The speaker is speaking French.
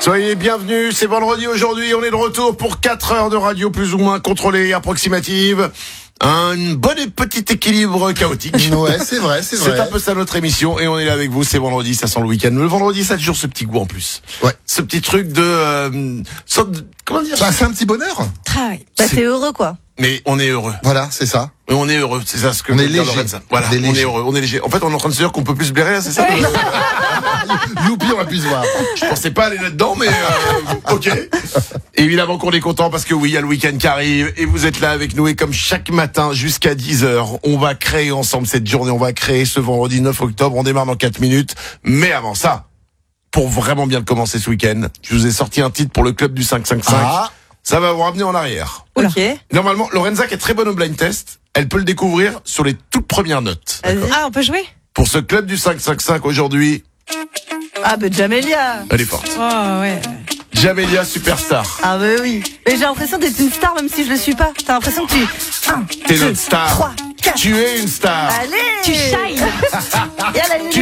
Soyez bienvenus, c'est vendredi aujourd'hui, on est de retour pour 4 heures de radio plus ou moins contrôlée et approximative. Un bon et petit équilibre chaotique. Ouais, c'est vrai. C'est un peu ça notre émission et on est là avec vous, c'est vendredi, ça sent le week-end. Le vendredi, ça a toujours ce petit goût en plus. Ouais. Ce petit truc de... comment dire ? Bah, c'est un petit bonheur. Travail. Bah, c'est heureux, quoi. Mais on est heureux. Voilà, c'est ça. Et on est heureux, c'est ça ce que on est veut dire léger. Lorenza. Voilà, on est on est heureux, on est léger. En fait, on est en train de se dire qu'on peut plus se blairer, là, c'est ça? Youpi, on va plus se voir. Je pensais pas aller là-dedans, mais ok. Évidemment qu'on est content parce que oui, il y a le week-end qui arrive et vous êtes là avec nous et comme chaque matin jusqu'à 10h, on va créer ensemble cette journée, on va créer ce vendredi 9 octobre, on démarre dans 4 minutes. Mais avant ça, pour vraiment bien le commencer ce week-end, je vous ai sorti un titre pour le club du 555. Ah. Ça va vous ramener en arrière. Ok. Normalement, Lorenza qui est très bonne au blind test, elle peut le découvrir sur les toutes premières notes. Ah, on peut jouer? Pour ce club du 555 aujourd'hui, Ah, bah, Jamelia. elle est forte. Oh, ouais. Jamelia Superstar. Ah, bah oui. Mais j'ai l'impression d'être une star même si je le suis pas. T'as l'impression que tu... 1, T'es 2, notre star. 3, 4. Tu es une star. Allez. Tu shines. Et elle a une